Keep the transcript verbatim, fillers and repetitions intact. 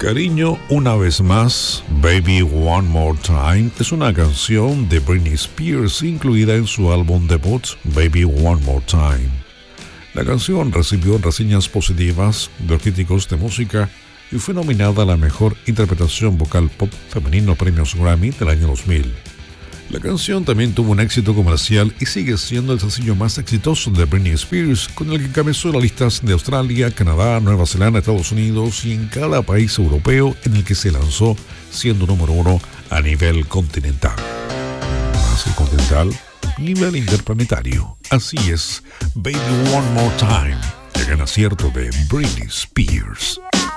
Cariño, una vez más, Baby One More Time es una canción de Britney Spears incluida en su álbum debut Baby One More Time. La canción recibió reseñas positivas de los críticos de música y fue nominada a la mejor interpretación vocal pop femenino premios Grammy del año dos mil. La canción también tuvo un éxito comercial y sigue siendo el sencillo más exitoso de Britney Spears, con el que encabezó las listas de Australia, Canadá, Nueva Zelanda, Estados Unidos y en cada país europeo en el que se lanzó, siendo número uno a nivel continental. Más que continental, nivel interplanetario. Así es, Baby One More Time, el gran acierto de Britney Spears.